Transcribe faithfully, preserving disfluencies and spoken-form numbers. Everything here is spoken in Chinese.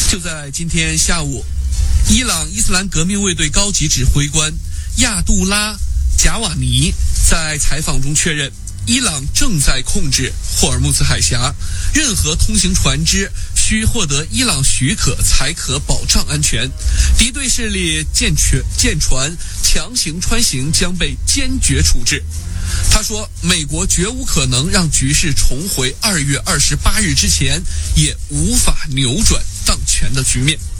就在今天下午，伊朗伊斯兰革命卫队高级指挥官亚杜拉·贾瓦尼在采访中确认，伊朗正在控制霍尔木兹海峡，任何通行船只需获得伊朗许可才可保障安全，敌对势力舰船舰船强行穿行将被坚决处置。他说，美国绝无可能让局势重回二月二十八日之前，也无法扭转当前的局面。